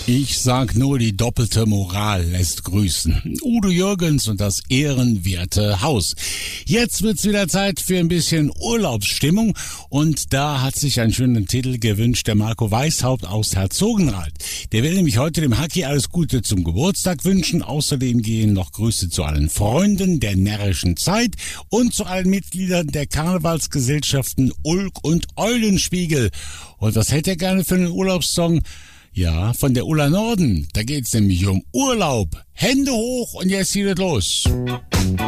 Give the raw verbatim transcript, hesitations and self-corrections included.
Ich sag nur, die doppelte Moral lässt grüßen. Udo Jürgens und das ehrenwerte Haus. Jetzt wird's wieder Zeit für ein bisschen Urlaubsstimmung und da hat sich einen schönen Titel gewünscht der Marco Weishaupt aus Herzogenrath. Der will nämlich heute dem Haki alles Gute zum Geburtstag wünschen. Außerdem gehen noch Grüße zu allen Freunden der närrischen Zeit und zu allen Mitgliedern der Karnevalsgesellschaften Ulk und Eulenspiegel. Und was hätte er gerne für einen Urlaubssong? Ja, von der Ulla Norden. Da geht's nämlich um Urlaub. Hände hoch und jetzt geht es los.